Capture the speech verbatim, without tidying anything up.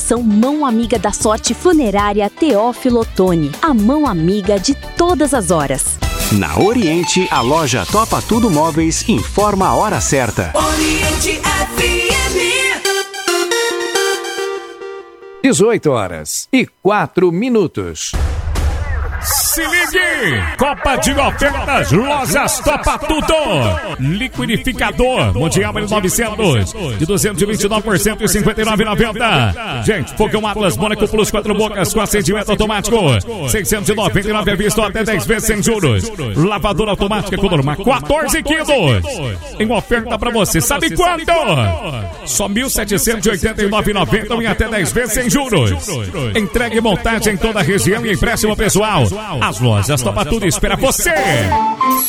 Organização Mão Amiga da Sorte Funerária Teófilo Otoni. A mão amiga de todas as horas. Na Oriente, a loja Topa Tudo Móveis informa a hora certa. Oriente F M. dezoito horas e quatro minutos. Se ligue! Copa de ofertas, lojas Topa Tudo. Liquidificador Mundial mil e novecentos de duzentos e vinte e nove por cento e cinquenta e nove reais e noventa centavos. Gente, Fogão Atlas Mônaco Plus quatro bocas com acendimento automático. seiscentos e noventa e nove reais à vista, até dez vezes sem juros. Lavadora automática com norma quatorze quilos. Em oferta pra você, sabe quanto? Só mil setecentos e oitenta e nove reais e noventa centavos em até dez vezes sem juros. Entregue e montagem em toda a região e empréstimo pessoal. As lojas Topa Tudo espera você.